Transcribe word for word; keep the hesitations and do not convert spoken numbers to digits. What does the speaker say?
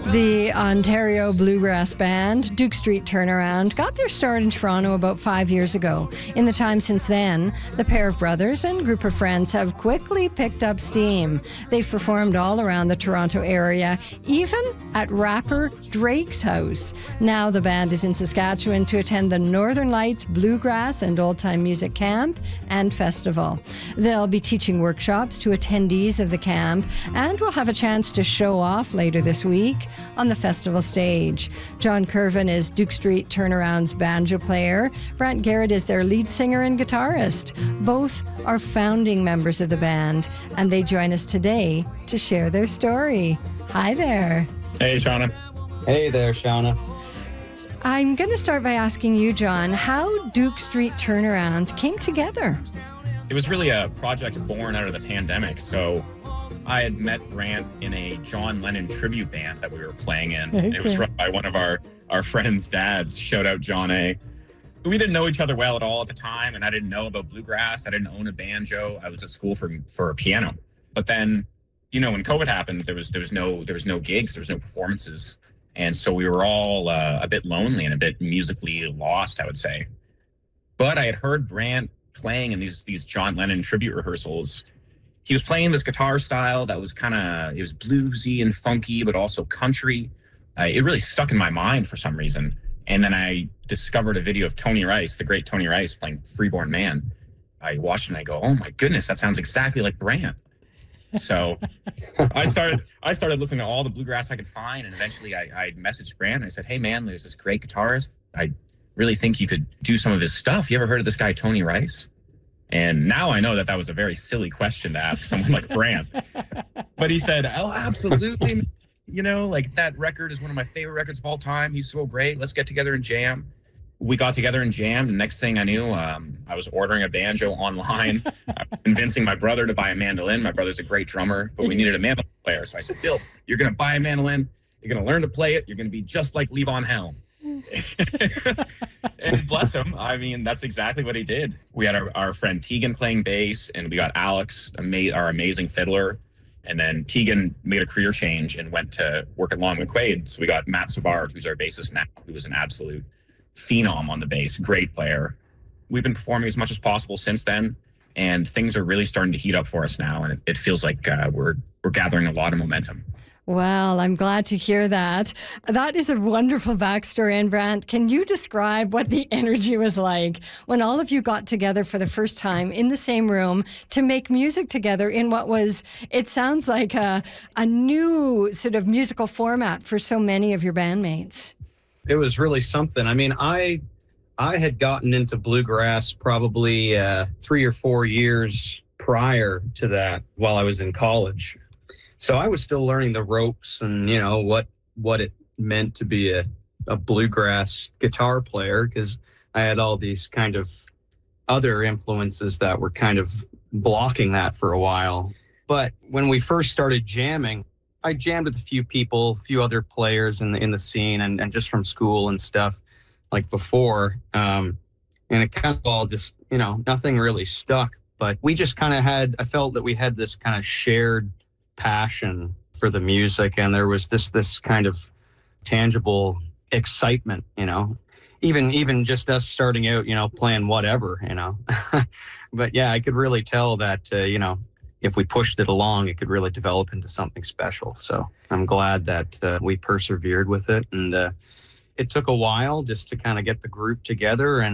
The Ontario bluegrass band, Duke Street Turnaround, got their start in Toronto about five years ago. In the time since then, the pair of brothers and group of friends have quickly picked up steam. They've performed all around the Toronto area, even at rapper Drake's house. Now the band is in Saskatchewan to attend the Northern Lights Bluegrass and Old Time Music Camp and Festival. They'll be teaching workshops to attendees of the camp and will have a chance to show off later this week on the festival stage. John Curvin is Duke Street Turnaround's banjo player. Brant Garrett is their lead singer and guitarist. Both are founding members of the band, and they join us today to share their story. Hi there. Hey, Shauna. Hey there, Shauna. I'm going to start by asking you, John, how Duke Street Turnaround came together. It was really a project born out of the pandemic. So I had met Brant in a John Lennon tribute band that we were playing in. Okay. It was run by one of our, our friends' dads. Shout out John A. We didn't know each other well at all at the time, and I didn't know about bluegrass. I didn't own a banjo. I was at school for for a piano. But then, you know, when COVID happened, there was there was no there was no gigs, there was no performances, and so we were all uh, a bit lonely and a bit musically lost, I would say. But I had heard Brant playing in these these John Lennon tribute rehearsals. He was playing this guitar style that was kind of, it was bluesy and funky, but also country. Uh, it really stuck in my mind for some reason. And then I discovered a video of Tony Rice, the great Tony Rice, playing Freeborn Man. I watched it and I go, oh my goodness, that sounds exactly like Brant. So I started I started listening to all the bluegrass I could find. And eventually I, I messaged Brant and I said, hey man, there's this great guitarist. I really think you could do some of his stuff. You ever heard of this guy, Tony Rice? And now I know that that was a very silly question to ask someone like Brant. But he said, oh, absolutely. You know, like that record is one of my favorite records of all time. He's so great. Let's get together and jam. We got together and jammed. And next thing I knew, um, I was ordering a banjo online, convincing my brother to buy a mandolin. My brother's a great drummer, but we needed a mandolin player. So I said, Bill, you're going to buy a mandolin. You're going to learn to play it. You're going to be just like Levon Helm. And bless him, I mean, that's exactly what he did. We had our, our friend Tegan playing bass, and we got Alex, ama- our amazing fiddler. And then Tegan made a career change and went to work at Long McQuaid. So we got Matt Savard, who's our bassist now, who was an absolute phenom on the bass, great player. We've been performing as much as possible since then, and things are really starting to heat up for us now. And it, it feels like uh, we're we're gathering a lot of momentum. Well, I'm glad to hear that. That is a wonderful backstory. And Brant, can you describe what the energy was like when all of you got together for the first time in the same room to make music together in what was, it sounds like a, a new sort of musical format for so many of your bandmates? It was really something. I mean, I I had gotten into bluegrass probably uh, three or four years prior to that while I was in college. So I was still learning the ropes and, you know, what what it meant to be a, a bluegrass guitar player, because I had all these kind of other influences that were kind of blocking that for a while. But when we first started jamming, I jammed with a few people, a few other players in the, in the scene and, and just from school and stuff like before. Um, and it kind of all just, you know, nothing really stuck. But we just kind of had, I felt that we had this kind of shared passion for the music, and there was this this kind of tangible excitement, you know, even even just us starting out, you know, playing whatever, you know. But yeah, I could really tell that, uh, you know, if we pushed it along, it could really develop into something special. So I'm glad that uh, we persevered with it, and uh, it took a while just to kind of get the group together. And